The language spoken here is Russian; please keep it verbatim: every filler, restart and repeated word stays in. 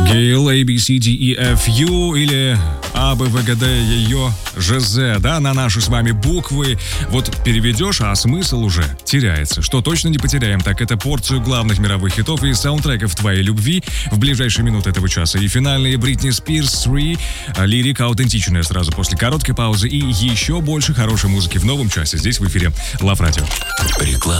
Гейл, A, B, C, D, E, F, U или А, Б, В, Г, Д, Ее, Ж, З, да, на наши с вами буквы. Вот переведешь, а смысл уже теряется. Что точно не потеряем, так это порцию главных мировых хитов и саундтреков твоей любви в ближайшие минуты этого часа. И финальные Бритни Спирс три, лирика аутентичная сразу после короткой паузы и еще больше хорошей музыки в новом часе здесь в эфире Love Radio. Реклама.